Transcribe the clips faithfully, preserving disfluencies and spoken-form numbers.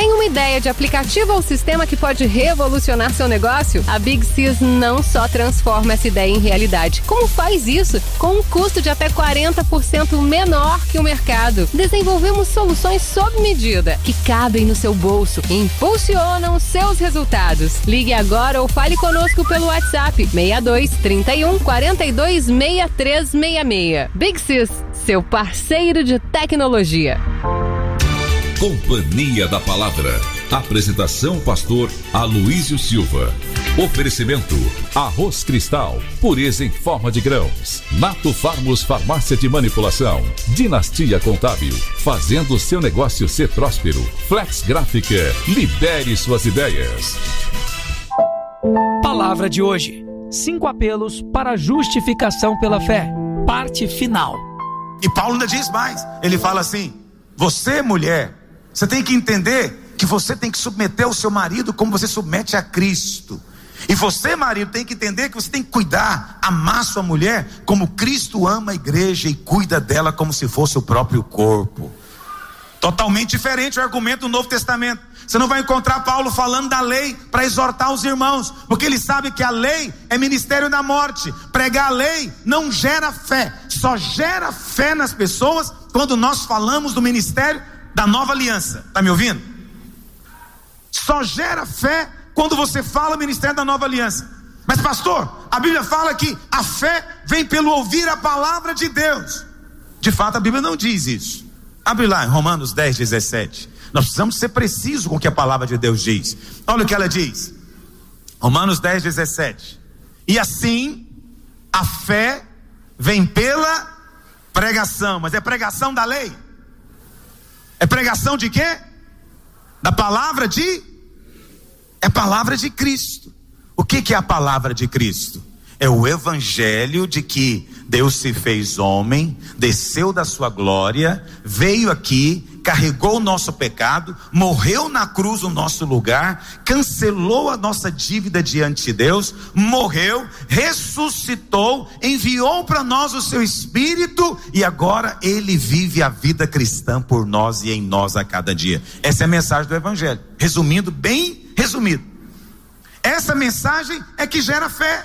Tem uma ideia de aplicativo ou sistema que pode revolucionar seu negócio? A Big Sys não só transforma essa ideia em realidade, como faz isso com um custo de até quarenta por cento menor que o mercado. Desenvolvemos soluções sob medida, que cabem no seu bolso e impulsionam seus resultados. Ligue agora ou fale conosco pelo WhatsApp seis dois, trinta e um, quarenta e dois, sessenta e três sessenta e seis. Big Sys, seu parceiro de tecnologia. Companhia da Palavra. Apresentação pastor Aloísio Silva. Oferecimento Arroz Cristal, pureza em forma de grãos. Nato Farmos Farmácia de Manipulação. Dinastia Contábil, fazendo seu negócio ser próspero. Flex Gráfica, lidere suas ideias. Palavra de hoje. Cinco apelos para justificação pela fé. Parte final. E Paulo ainda diz mais. Ele fala assim: você, mulher, você tem que entender que você tem que submeter o seu marido como você submete a Cristo. E você, marido, tem que entender que você tem que cuidar, amar sua mulher como Cristo ama a igreja e cuida dela como se fosse o próprio corpo. Totalmente diferente o argumento do Novo Testamento. Você não vai encontrar Paulo falando da lei para exortar os irmãos, porque ele sabe que a lei é ministério da morte. Pregar a lei não gera fé, só gera fé nas pessoas quando nós falamos do ministério da nova aliança. Tá me ouvindo? Só gera fé quando você fala ministério da nova aliança. Mas pastor, a Bíblia fala que a fé vem pelo ouvir a palavra de Deus. De fato a Bíblia não diz isso. Abre lá em Romanos dez, dezessete. Nós precisamos ser precisos com o que a palavra de Deus diz. Olha o que ela diz. Romanos dez, dezessete. E assim a fé vem pela pregação. Mas é pregação da lei? É pregação de quê? Da palavra de? É palavra de Cristo. O que que é a palavra de Cristo? É o evangelho de que Deus se fez homem, desceu da sua glória, veio aqui, carregou o nosso pecado, morreu na cruz no nosso lugar, cancelou a nossa dívida diante de Deus, morreu, ressuscitou, enviou para nós o seu Espírito e agora Ele vive a vida cristã por nós e em nós a cada dia. Essa é a mensagem do evangelho, resumindo, bem resumido. Essa mensagem é que gera fé.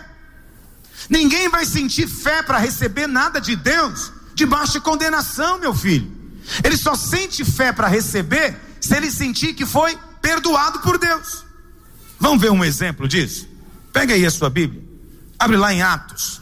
Ninguém vai sentir fé para receber nada de Deus debaixo de condenação, meu filho. Ele só sente fé para receber se ele sentir que foi perdoado por Deus. Vamos ver um exemplo disso? Pega aí a sua Bíblia, abre lá em Atos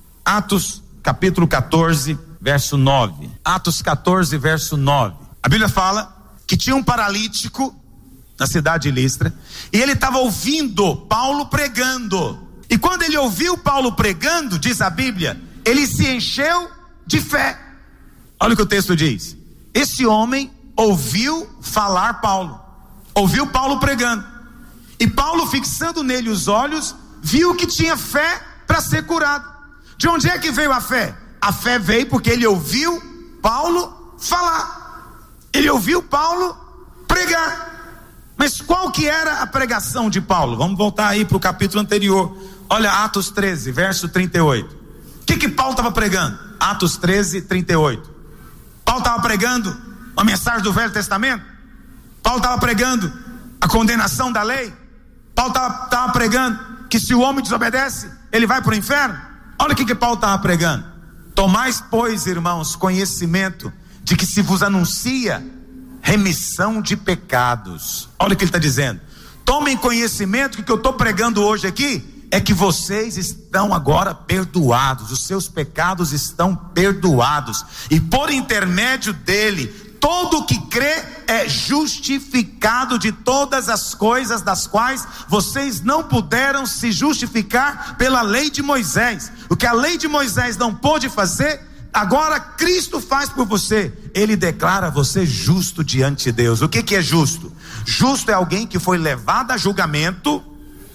Atos capítulo catorze, verso nove. Atos catorze, verso nove. A Bíblia fala que tinha um paralítico na cidade de Listra, e ele estava ouvindo Paulo pregando. E quando ele ouviu Paulo pregando, diz a Bíblia, ele se encheu de fé. Olha o que o texto diz. Esse homem ouviu falar Paulo, ouviu Paulo pregando, e Paulo, fixando nele os olhos, viu que tinha fé para ser curado. De onde é que veio a fé? A fé veio porque ele ouviu Paulo falar, ele ouviu Paulo pregar. Mas qual que era a pregação de Paulo? Vamos voltar aí para o capítulo anterior. Olha Atos treze, verso trinta e oito. O que que Paulo estava pregando? Atos treze, trinta e oito. Paulo estava pregando uma mensagem do Velho Testamento? Paulo estava pregando a condenação da lei? Paulo estava pregando que se o homem desobedece, ele vai para o inferno? Olha o que que Paulo estava pregando. Tomais, pois, irmãos, conhecimento de que se vos anuncia remissão de pecados. Olha o que ele está dizendo. Tomem conhecimento que o que eu estou pregando hoje aqui é que vocês estão agora perdoados, os seus pecados estão perdoados, e por intermédio dele, todo o que crê é justificado de todas as coisas das quais vocês não puderam se justificar pela lei de Moisés. O que a lei de Moisés não pôde fazer, agora Cristo faz por você. Ele declara você justo diante de Deus. O que que é justo? Justo é alguém que foi levado a julgamento,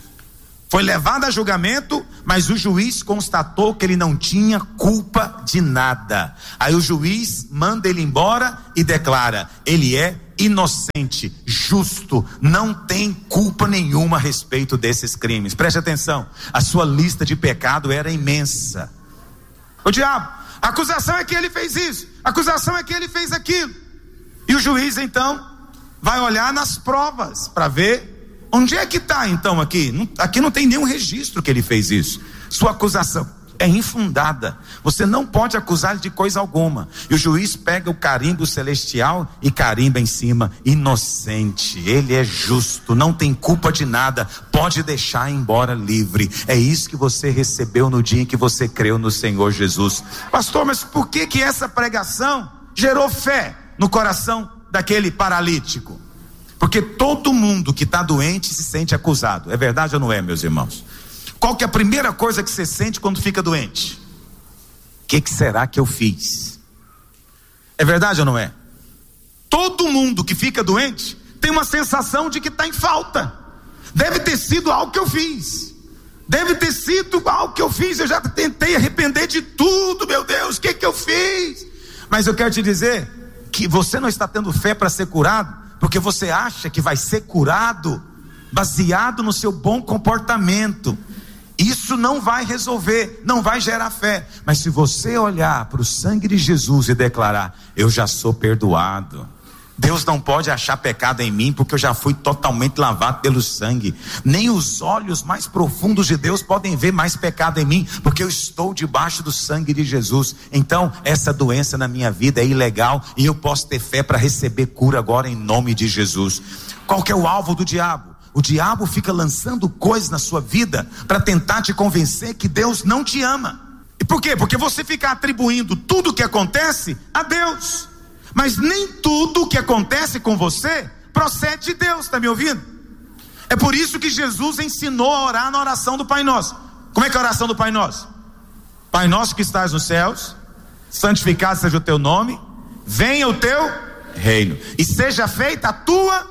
foi levado a julgamento, mas o juiz constatou que ele não tinha culpa de nada. Aí o juiz manda ele embora e declara, ele é inocente, justo, não tem culpa nenhuma a respeito desses crimes. Preste atenção, a sua lista de pecado era imensa. O diabo, a acusação é que ele fez isso, a acusação é que ele fez aquilo. E o juiz então vai olhar nas provas para ver onde é que está então aqui. Não, aqui não tem nenhum registro que ele fez isso. Sua acusação é infundada. Você não pode acusar ele de coisa alguma. E o juiz pega o carimbo celestial e carimba em cima: inocente. Ele é justo, não tem culpa de nada, pode deixar embora livre. É isso que você recebeu no dia em que você creu no Senhor Jesus. Pastor, mas por que que essa pregação gerou fé no coração daquele paralítico? Porque todo mundo que está doente se sente acusado. É verdade ou não é, meus irmãos? Qual que é a primeira coisa que você sente quando fica doente? O que que será que eu fiz? É verdade ou não é? Todo mundo que fica doente tem uma sensação de que está em falta. Deve ter sido algo que eu fiz. Deve ter sido algo que eu fiz. Eu já tentei arrepender de tudo, meu Deus, o que que eu fiz? Mas eu quero te dizer que você não está tendo fé para ser curado, porque você acha que vai ser curado baseado no seu bom comportamento. Isso não vai resolver, não vai gerar fé. Mas se você olhar para o sangue de Jesus e declarar: eu já sou perdoado, Deus não pode achar pecado em mim, porque eu já fui totalmente lavado pelo sangue. Nem os olhos mais profundos de Deus podem ver mais pecado em mim, porque eu estou debaixo do sangue de Jesus. Então essa doença na minha vida é ilegal, e eu posso ter fé para receber cura agora em nome de Jesus. Qual que é o alvo do diabo? O diabo fica lançando coisas na sua vida para tentar te convencer que Deus não te ama. E por quê? Porque você fica atribuindo tudo o que acontece a Deus. Mas nem tudo o que acontece com você procede de Deus, está me ouvindo? É por isso que Jesus ensinou a orar na oração do Pai Nosso. Como é que é a oração do Pai Nosso? Pai Nosso que estás nos céus, santificado seja o teu nome, venha o teu reino, e seja feita a tua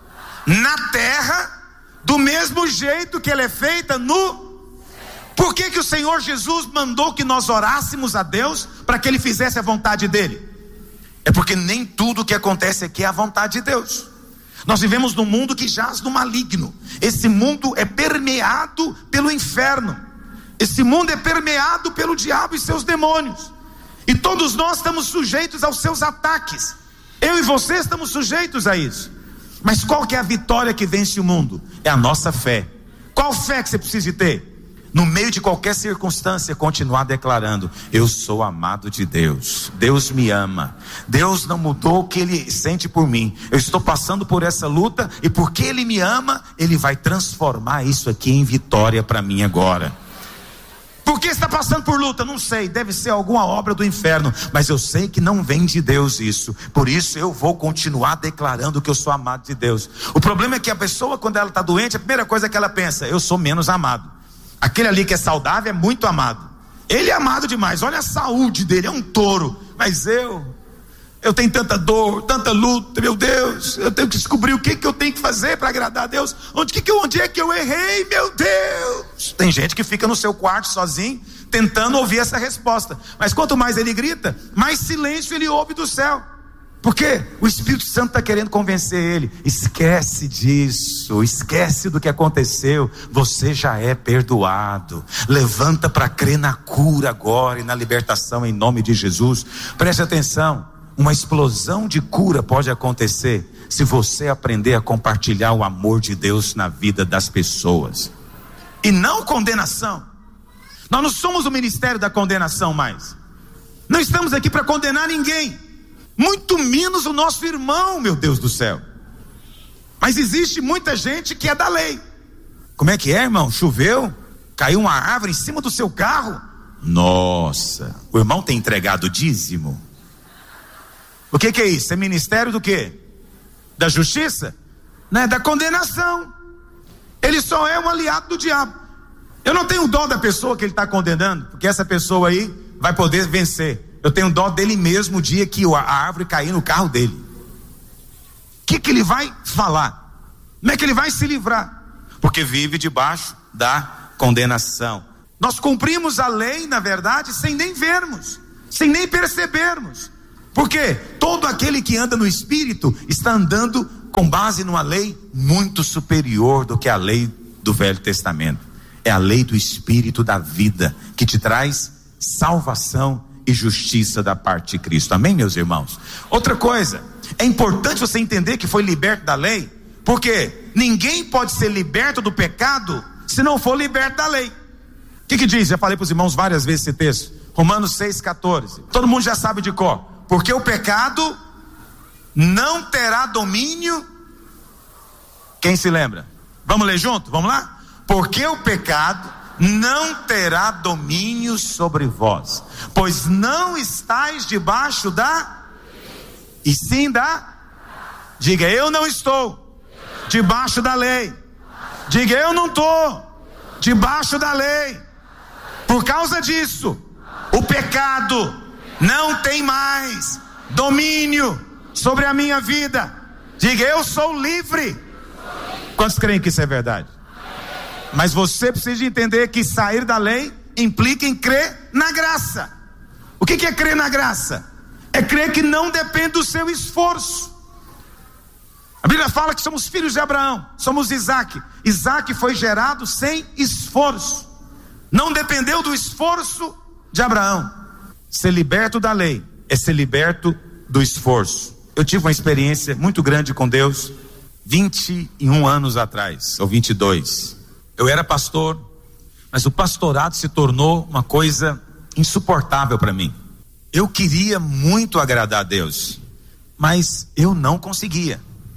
na terra, do mesmo jeito que ela é feita no... Por que que o Senhor Jesus mandou que nós orássemos a Deus para que Ele fizesse a vontade dEle? É porque nem tudo que acontece aqui é a vontade de Deus. Nós vivemos num mundo que jaz no maligno. Esse mundo é permeado pelo inferno. Esse mundo é permeado pelo diabo e seus demônios. E todos nós estamos sujeitos aos seus ataques. Eu e você estamos sujeitos a isso. Mas qual que é a vitória que vence o mundo? É a nossa fé. Qual fé que você precisa ter? No meio de qualquer circunstância, continuar declarando: eu sou amado de Deus, Deus me ama, Deus não mudou o que Ele sente por mim, eu estou passando por essa luta, e porque Ele me ama, Ele vai transformar isso aqui em vitória para mim agora. Por que está passando por luta? Não sei, deve ser alguma obra do inferno, mas eu sei que não vem de Deus isso. Por isso eu vou continuar declarando que eu sou amado de Deus. O problema é que a pessoa, quando ela está doente, a primeira coisa que ela pensa: eu sou menos amado. Aquele ali que é saudável é muito amado. Ele é amado demais, olha a saúde dele, é um touro. Mas eu, eu tenho tanta dor, tanta luta, meu Deus, eu tenho que descobrir o que, que eu tenho que fazer para agradar a Deus. Onde, que, onde é que eu errei, meu Deus? Tem gente que fica no seu quarto sozinho, tentando ouvir essa resposta. Mas quanto mais ele grita, mais silêncio ele ouve do céu. Porque o Espírito Santo está querendo convencer ele: esquece disso, esquece do que aconteceu, você já é perdoado, levanta para crer na cura agora e na libertação em nome de Jesus. Preste atenção, uma explosão de cura pode acontecer se você aprender a compartilhar o amor de Deus na vida das pessoas, e não condenação. Nós não somos o ministério da condenação mais, não estamos aqui para condenar ninguém, muito menos o nosso irmão, meu Deus do céu. Mas existe muita gente que é da lei. Como é que é, irmão? Choveu? Caiu uma árvore em cima do seu carro? Nossa, o irmão tem entregado dízimo? O que que é isso? É ministério do quê? Da justiça? Não é da condenação. Ele só é um aliado do diabo. Eu não tenho dó da pessoa que ele está condenando, porque essa pessoa aí vai poder vencer. Eu tenho dó dele mesmo o dia que a árvore cair no carro dele. O que que ele vai falar? Como é que ele vai se livrar? Porque vive debaixo da condenação. Nós cumprimos a lei, na verdade, sem nem vermos, sem nem percebermos. Porque todo aquele que anda no Espírito está andando com base numa lei muito superior do que a lei do Velho Testamento. É a lei do Espírito da vida, que te traz salvação e justiça da parte de Cristo. Amém, meus irmãos? Outra coisa, é importante você entender que foi liberto da lei, porque ninguém pode ser liberto do pecado se não for liberto da lei. O que que diz? Já falei para os irmãos várias vezes esse texto, Romanos seis, catorze. Todo mundo já sabe de cor. Porque o pecado não terá domínio. Quem se lembra? Vamos ler junto? Vamos lá? Porque o pecado não terá domínio sobre vós, pois não estáis debaixo da, e sim da, diga, eu não estou debaixo da lei, diga, eu não estou debaixo da lei. Por causa disso, o pecado não tem mais domínio sobre a minha vida. Diga, eu sou livre. Quantos creem que isso é verdade? Mas você precisa entender que sair da lei implica em crer na graça. O que que é crer na graça? É crer que não depende do seu esforço. A Bíblia fala que somos filhos de Abraão, somos Isaac. Isaac foi gerado sem esforço, não dependeu do esforço de Abraão. Ser liberto da lei é ser liberto do esforço. Eu tive uma experiência muito grande com Deus vinte e um anos atrás, ou vinte e dois. Eu era pastor, mas o pastorado se tornou uma coisa insuportável para mim. Eu queria muito agradar a Deus, mas eu não conseguia.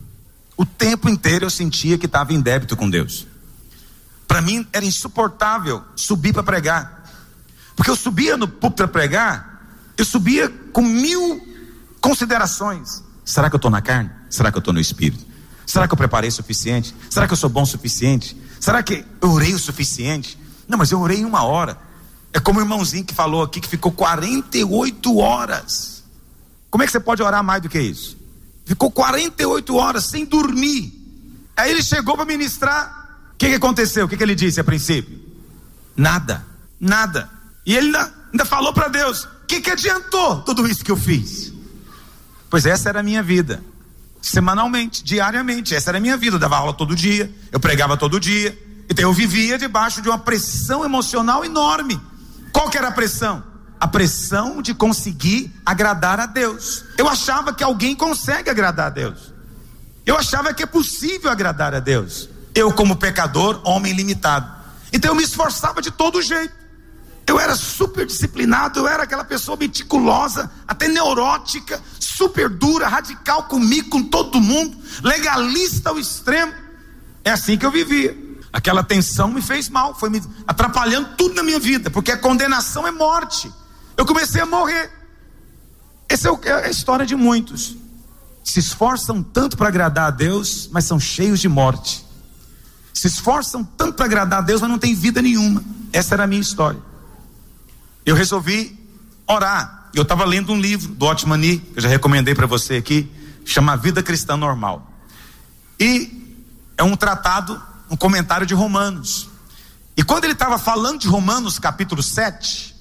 O tempo inteiro eu sentia que estava em débito com Deus. Para mim era insuportável subir para pregar, porque eu subia no púlpito para pregar, eu subia com mil considerações. Será que eu estou na carne? Será que eu estou no espírito? Será que eu preparei o suficiente? Será que eu sou bom o suficiente? Será que eu orei o suficiente? Não, mas eu orei em uma hora. É como o irmãozinho que falou aqui, que ficou quarenta e oito horas. Como é que você pode orar mais do que isso? Ficou quarenta e oito horas sem dormir. Aí ele chegou para ministrar. O que que aconteceu? O que que ele disse a princípio? Nada, nada. E ele ainda, ainda falou para Deus: o que que adiantou tudo isso que eu fiz? Pois essa era a minha vida, semanalmente, diariamente. Essa era a minha vida. Eu dava aula todo dia, eu pregava todo dia. Então eu vivia debaixo de uma pressão emocional enorme. Qual que era a pressão? A pressão de conseguir agradar a Deus. Eu achava que alguém consegue agradar a Deus. Eu achava que é possível agradar a Deus. Eu, como pecador, homem limitado. Então eu me esforçava de todo jeito. Eu era super disciplinado, eu era aquela pessoa meticulosa, até neurótica, super dura, radical comigo, com todo mundo, legalista ao extremo. É assim que eu vivia. Aquela tensão me fez mal, foi me atrapalhando tudo na minha vida, porque a condenação é morte. Eu comecei a morrer. Essa é a história de muitos. Se esforçam tanto para agradar a Deus, mas são cheios de morte. Se esforçam tanto para agradar a Deus, mas não tem vida nenhuma. Essa era a minha história. Eu resolvi orar. Eu estava lendo um livro do Otman Nee, que eu já recomendei para você aqui, chama Vida Cristã Normal. E é um tratado, um comentário de Romanos. E quando ele estava falando de Romanos capítulo sete,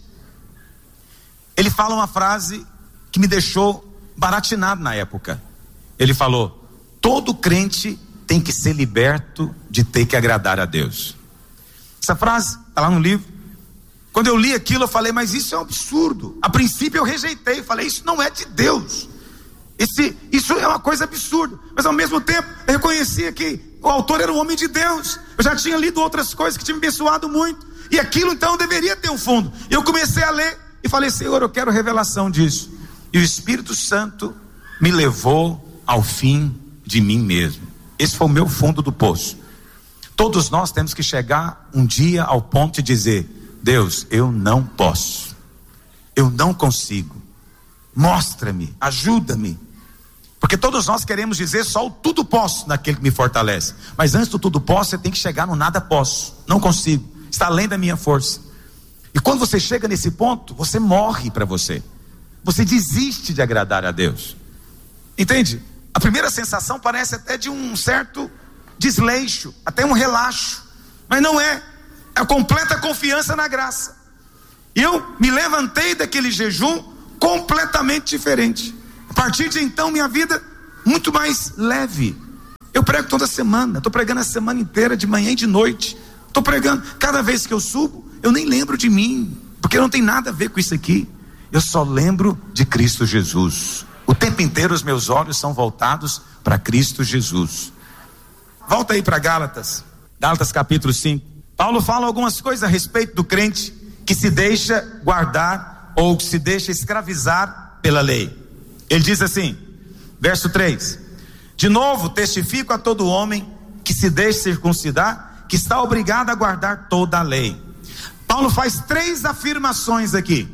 ele fala uma frase que me deixou baratinado na época. Ele falou: todo crente tem que ser liberto de ter que agradar a Deus. Essa frase está lá no livro. Quando eu li aquilo, eu falei: mas isso é um absurdo. A princípio eu rejeitei, falei: isso não é de Deus. Esse, isso é uma coisa absurda. Mas ao mesmo tempo eu reconhecia que o autor era um homem de Deus. Eu já tinha lido outras coisas que tinham me abençoado muito, e aquilo então deveria ter um fundo. Eu comecei a ler e falei: Senhor, eu quero revelação disso. E o Espírito Santo me levou ao fim de mim mesmo. Esse foi o meu fundo do poço. Todos nós temos que chegar um dia ao ponto de dizer: Deus, eu não posso, eu não consigo, mostra-me, ajuda-me. Porque todos nós queremos dizer só o tudo posso naquele que me fortalece. Mas antes do tudo posso, você tem que chegar no nada posso. Não consigo, está além da minha força. E quando você chega nesse ponto, você morre para você. Você desiste de agradar a Deus. Entende? A primeira sensação parece até de um certo desleixo, até um relaxo. Mas não é. É a completa confiança na graça. E eu me levantei daquele jejum completamente diferente. A partir de então, minha vida muito mais leve. Eu prego toda semana, estou pregando a semana inteira, de manhã e de noite. Estou pregando, cada vez que eu subo, eu nem lembro de mim, porque não tem nada a ver com isso aqui. eu só lembro de Cristo Jesus. O tempo inteiro os meus olhos são voltados para Cristo Jesus. Volta aí para Gálatas, Gálatas capítulo cinco. Paulo fala algumas coisas a respeito do crente que se deixa guardar ou que se deixa escravizar pela lei. Ele diz assim, verso três: de novo testifico a todo homem que se deixa circuncidar, que está obrigado a guardar toda a lei. Paulo faz três afirmações aqui,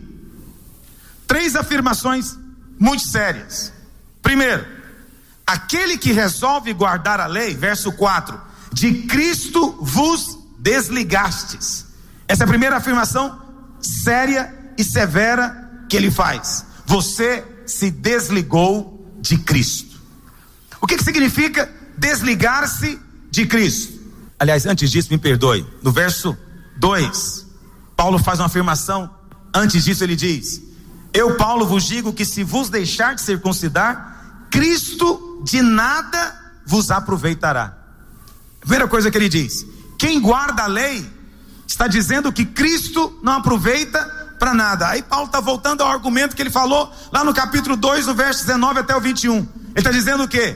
três afirmações muito sérias. Primeiro, aquele que resolve guardar a lei, verso quatro, de Cristo vos desligastes. Essa é a primeira afirmação séria e severa que ele faz. Você se desligou de Cristo. O que que significa desligar-se de Cristo? Aliás, antes disso, me perdoe, no verso dois, Paulo faz uma afirmação. Antes disso ele diz: eu, Paulo, vos digo que se vos deixar de circuncidar, Cristo de nada vos aproveitará. Primeira coisa que ele diz: quem guarda a lei está dizendo que Cristo não aproveita para nada. Aí Paulo está voltando ao argumento que ele falou lá no capítulo dois, no verso dezenove até o vinte e um. Ele está dizendo o quê?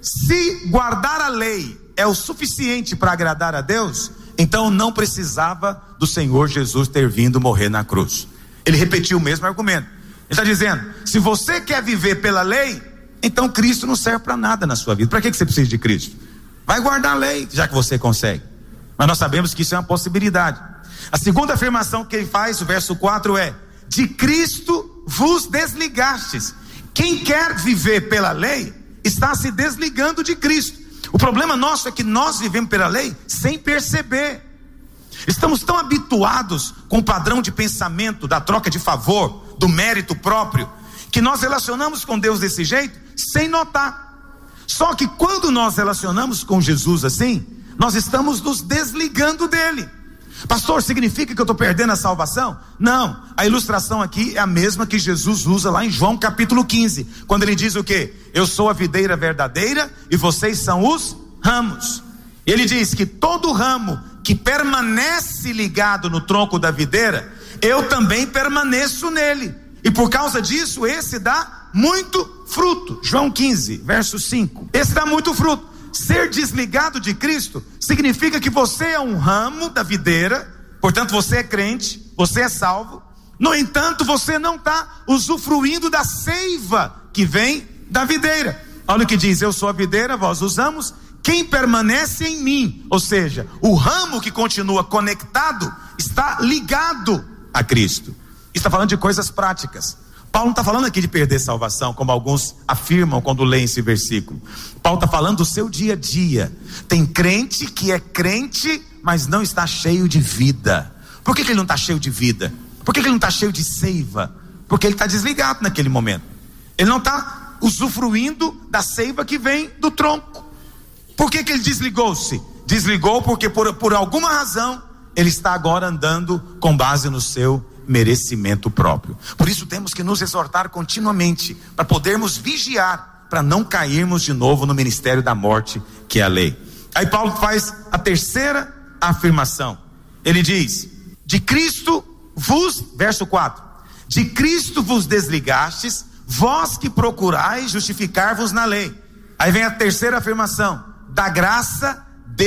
Se guardar a lei é o suficiente para agradar a Deus, então não precisava do Senhor Jesus ter vindo morrer na cruz. Ele repetiu o mesmo argumento. Ele está dizendo: se você quer viver pela lei, então Cristo não serve para nada na sua vida. Para que que você precisa de Cristo? Vai guardar a lei, já que você consegue. Mas nós sabemos que isso é uma possibilidade. A segunda afirmação que ele faz, o verso quatro, é: de Cristo vos desligastes. Quem quer viver pela lei está se desligando de Cristo. O problema nosso é que nós vivemos pela lei sem perceber. Estamos tão habituados com o padrão de pensamento da troca de favor, do mérito próprio, que nós relacionamos com Deus desse jeito sem notar. Só que quando nós relacionamos com Jesus assim, nós estamos nos desligando dele. Pastor, significa que eu estou perdendo a salvação? Não, a ilustração aqui é a mesma que Jesus usa lá em João capítulo quinze, quando ele diz o quê? Eu sou a videira verdadeira e vocês são os ramos. Ele diz que todo ramo que permanece ligado no tronco da videira, eu também permaneço nele, e por causa disso esse dá muito fruto. João quinze, verso cinco. Esse dá muito fruto. Ser desligado de Cristo significa que você é um ramo da videira, portanto você é crente, você é salvo. No entanto, você não está usufruindo da seiva que vem da videira. Olha o que diz: eu sou a videira, vós os ramos, quem permanece em mim, ou seja, o ramo que continua conectado está ligado a Cristo. Está falando de coisas práticas. Paulo não está falando aqui de perder salvação, como alguns afirmam quando leem esse versículo. Paulo está falando do seu dia a dia. Tem crente que é crente, mas não está cheio de vida. Por que que ele não está cheio de vida? Por que que ele não está cheio de seiva? Porque ele está desligado naquele momento. Ele não está usufruindo da seiva que vem do tronco. Por que que ele desligou-se? Desligou porque por, por alguma razão ele está agora andando com base no seu merecimento próprio. Por isso temos que nos exortar continuamente, para podermos vigiar, para não cairmos de novo no ministério da morte, que é a lei. Aí Paulo faz a terceira afirmação. Ele diz: de Cristo vos, verso quatro, de Cristo vos desligastes, vós que procurais justificar-vos na lei. Aí vem a terceira afirmação: da graça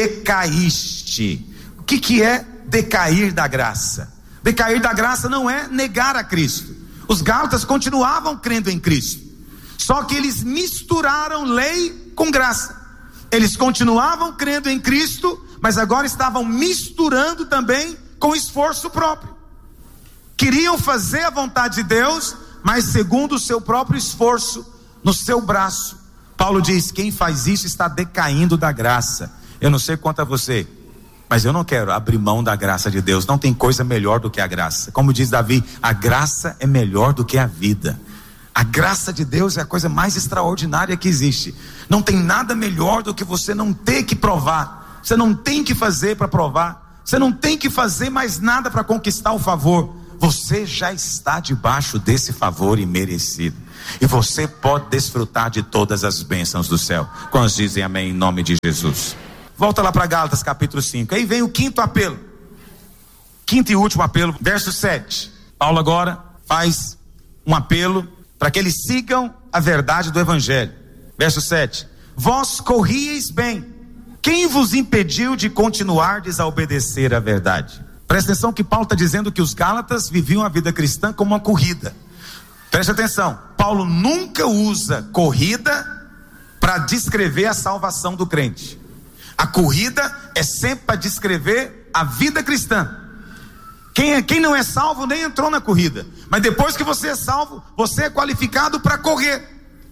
decaíste. O que que é decair da graça? Decair da graça não é negar a Cristo. Os gálatas continuavam crendo em Cristo, só que eles misturaram lei com graça. Eles continuavam crendo em Cristo, mas agora estavam misturando também com esforço próprio. Queriam fazer a vontade de Deus, mas segundo o seu próprio esforço, no seu braço. Paulo diz: quem faz isso está decaindo da graça. Eu não sei quanto a você, mas eu não quero abrir mão da graça de Deus. Não tem coisa melhor do que a graça. Como diz Davi, a graça é melhor do que a vida. A graça de Deus é a coisa mais extraordinária que existe. Não tem nada melhor do que você não ter que provar. Você não tem que fazer para provar. Você não tem que fazer mais nada para conquistar o favor. Você já está debaixo desse favor imerecido. E você pode desfrutar de todas as bênçãos do céu. Quantos dizem amém em nome de Jesus? Volta lá para Gálatas capítulo cinco. Aí vem o quinto apelo. Quinto e último apelo, verso sete. Paulo agora faz um apelo para que eles sigam a verdade do evangelho. Verso sete: vós corrieis bem, quem vos impediu de continuardes a obedecer à verdade? Presta atenção que Paulo está dizendo que os gálatas viviam a vida cristã como uma corrida. Presta atenção, Paulo nunca usa corrida para descrever a salvação do crente. A corrida é sempre para descrever a vida cristã. Quem, é, quem não é salvo nem entrou na corrida, mas depois que você é salvo, você é qualificado para correr.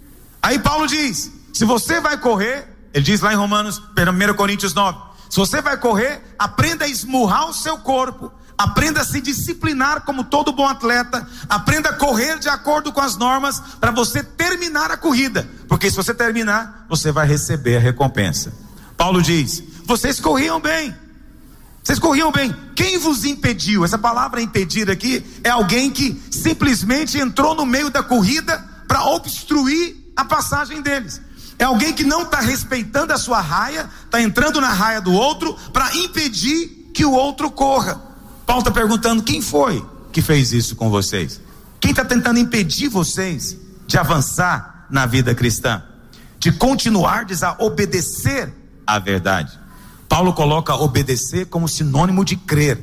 Aí Paulo diz, se você vai correr, ele diz lá em Romanos, primeira Coríntios nove, se você vai correr, aprenda a esmurrar o seu corpo, aprenda a se disciplinar como todo bom atleta, aprenda a correr de acordo com as normas, para você terminar a corrida, porque se você terminar, você vai receber a recompensa. Paulo diz, vocês corriam bem, vocês corriam bem, quem vos impediu? Essa palavra impedir aqui, é alguém que simplesmente entrou no meio da corrida, para obstruir a passagem deles. É alguém que não está respeitando a sua raia, está entrando na raia do outro, para impedir que o outro corra. Paulo está perguntando, quem foi que fez isso com vocês? Quem está tentando impedir vocês de avançar na vida cristã? De continuardes a obedecer à verdade? Paulo coloca obedecer como sinônimo de crer.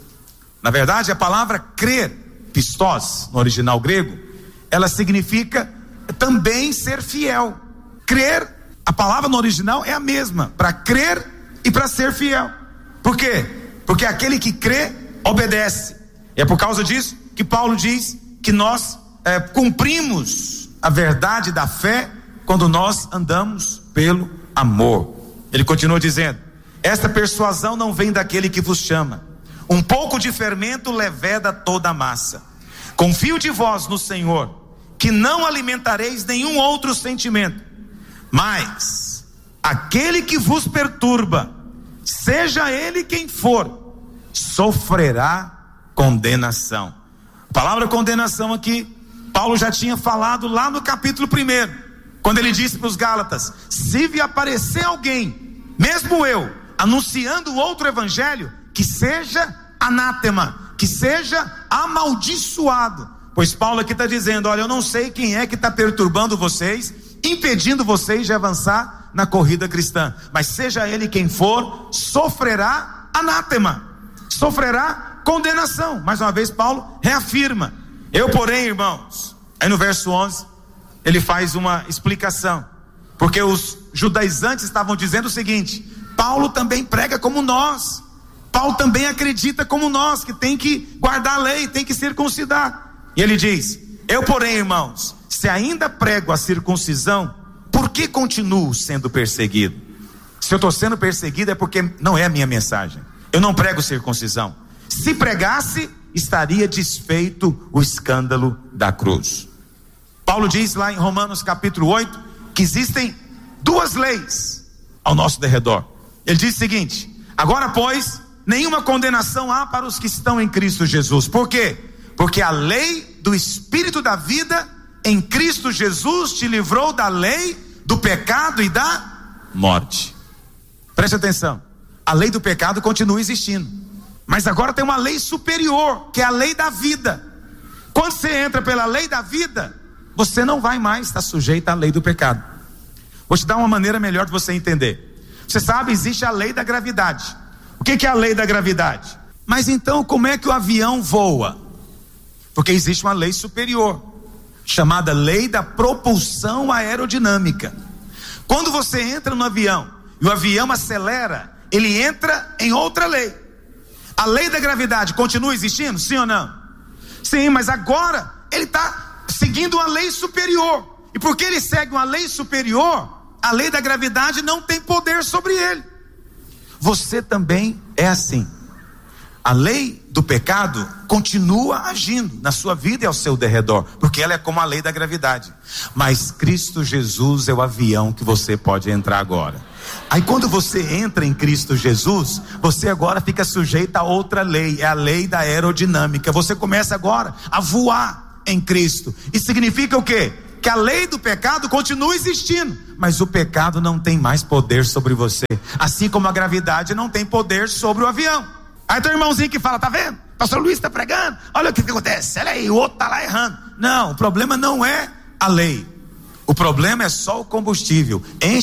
Na verdade, a palavra crer, pistos, no original grego, ela significa também ser fiel. Crer, a palavra no original é a mesma, para crer e para ser fiel. Por quê? Porque aquele que crê, obedece. E é por causa disso que Paulo diz que nós é, cumprimos a verdade da fé quando nós andamos pelo amor. Ele continua dizendo, esta persuasão não vem daquele que vos chama. Um pouco de fermento leveda toda a massa. Confio de vós no Senhor, que não alimentareis nenhum outro sentimento, mas aquele que vos perturba, seja ele quem for, sofrerá condenação. A palavra condenação aqui, Paulo já tinha falado lá no capítulo primeiro, quando ele disse para os Gálatas, se vi aparecer alguém, mesmo eu, anunciando outro evangelho, que seja anátema, que seja amaldiçoado. Pois Paulo aqui está dizendo, olha, eu não sei quem é que está perturbando vocês, impedindo vocês de avançar na corrida cristã, mas seja ele quem for, sofrerá anátema, sofrerá condenação. Mais uma vez Paulo reafirma, eu porém, irmãos, aí no verso onze, ele faz uma explicação, porque os judaizantes estavam dizendo o seguinte, Paulo também prega como nós, Paulo também acredita como nós, que tem que guardar a lei, tem que circuncidar. E ele diz, eu porém, irmãos, se ainda prego a circuncisão, por que continuo sendo perseguido? Se eu estou sendo perseguido é porque não é a minha mensagem. Eu não prego circuncisão. Se pregasse, estaria desfeito o escândalo da cruz. Paulo diz lá em Romanos capítulo oito, que existem duas leis ao nosso derredor. Ele diz o seguinte, agora pois, nenhuma condenação há para os que estão em Cristo Jesus. Por quê? Porque a lei do Espírito da vida em Cristo Jesus te livrou da lei, do pecado e da morte. Preste atenção, a lei do pecado continua existindo, mas agora tem uma lei superior, que é a lei da vida. Quando você entra pela lei da vida, você não vai mais estar sujeito à lei do pecado. Vou te dar uma maneira melhor de você entender. Você sabe, existe a lei da gravidade. O que é a lei da gravidade? Mas então como é que o avião voa? Porque existe uma lei superior, chamada lei da propulsão aerodinâmica. Quando você entra no avião, e o avião acelera, ele entra em outra lei. A lei da gravidade continua existindo? Sim ou não? Sim, mas agora ele está seguindo uma lei superior. E porque ele segue uma lei superior, a lei da gravidade não tem poder sobre ele. Você também é assim. A lei do pecado continua agindo na sua vida e ao seu derredor, porque ela é como a lei da gravidade. Mas Cristo Jesus é o avião que você pode entrar agora. Aí quando você entra em Cristo Jesus, você agora fica sujeito a outra lei, é a lei da aerodinâmica. Você começa agora a voar em Cristo. Isso significa o quê? Que a lei do pecado continua existindo, mas o pecado não tem mais poder sobre você, assim como a gravidade não tem poder sobre o avião. Aí tem um irmãozinho que fala, tá vendo? Pastor Luiz está pregando, olha o que, que acontece, olha aí, o outro está lá errando. Não, o problema não é a lei. O problema é só o combustível.